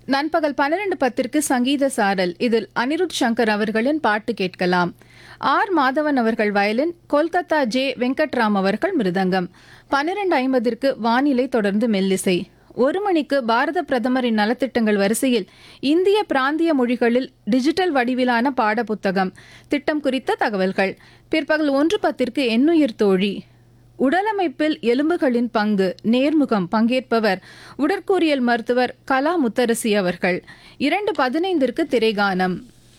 நண்பகல் 12:10 சங்கீத சாரல். இதில் அனிருத் சங்கர் அவர்களின் பாட்டு கேட்கலாம். ஆர் மாதவன் அவர்கள் வயலின், கொல்கத்தா ஜே வெங்கட்ராம் அவர்கள் மிருதங்கம். 12:50 வானிலை, தொடர்ந்து மெல்லிசை. 1 மணிக்கு பாரத பிரதமரின் நலத்திட்டங்கள் வரிசையில் இந்திய பிராந்திய மொழிகளில் டிஜிட்டல் வடிவிலான பாட புத்தகம் திட்டம் குறித்த தகவல்கள். பிற்பகல் 1:10 எண்ணுயிர் தோழி. உடலமைப்பில் எலும்புகளின் பங்கு நேர்முகம். பங்கேற்பவர் உடற்கூறியல் மருத்துவர் கலா முத்தரசி அவர்கள். 2:15 திரைகானம்.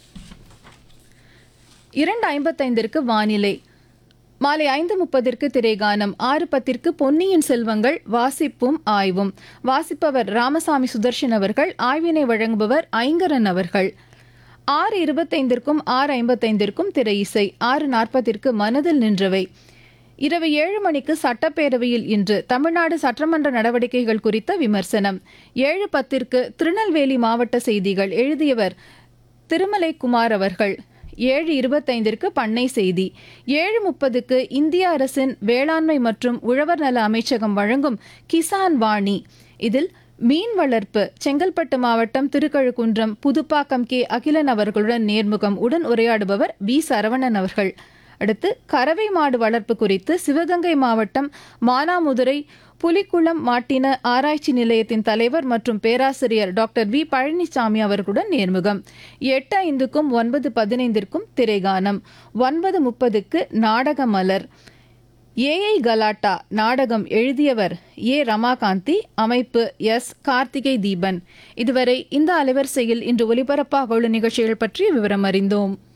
2:55 வானிலை. மாலை 5:30 திரைகானம். 6:10 பொன்னியின் செல்வங்கள் வாசிப்பும் ஆய்வும். வாசிப்பவர் ராமசாமி சுதர்ஷன் அவர்கள். ஆய்வினை வழங்குபவர் ஐங்கரன் அவர்கள். 6:25 6:55 திரை இசை. 6:40 மனதில் நின்றவை. இரவு 7 மணிக்கு சட்டப்பேரவையில் இன்று தமிழ்நாடு சட்டமன்ற நடவடிக்கைகள் குறித்த விமர்சனம். 7:10 திருநெல்வேலி மாவட்ட செய்திகள். எழுதியவர் திருமலை குமார் அவர்கள். 7:25 பண்ணை செய்தி. 7:30 இந்திய அரசின் வேளாண்மை மற்றும் உழவர் நல அமைச்சகம் வழங்கும் கிசான் வாணி. இதில் மீன் வளர்ப்பு, செங்கல்பட்டு மாவட்டம் திருக்கழுக்குன்றம் புதுப்பாக்கம் கே அகிலன் அவர்களுடன் நேர்முகம். உடன் உரையாடுபவர் வி சரவணன் அவர்கள். அடுத்து கறவை மாடு வளர்ப்பு குறித்து சிவகங்கை மாவட்டம் மானாமுதுரை புலிக்குளம் மாட்டின ஆராய்ச்சி நிலையத்தின் தலைவர் மற்றும் பேராசிரியர் டாக்டர் வி பழனிசாமி அவர்களுடன் நேர்முகம். 8:05 9:15 திரைகானம். 9:30 நாடக மலர். ஏஐ கலாட்டா நாடகம். எழுதியவர் ஏ ரமாகாந்தி. அமைப்பு எஸ் கார்த்திகை தீபன். இதுவரை இந்த அலைவரிசையில் இன்று ஒலிபரப்பாக உள்ள நிகழ்ச்சிகள் பற்றிய விவரம் அறிந்தோம்.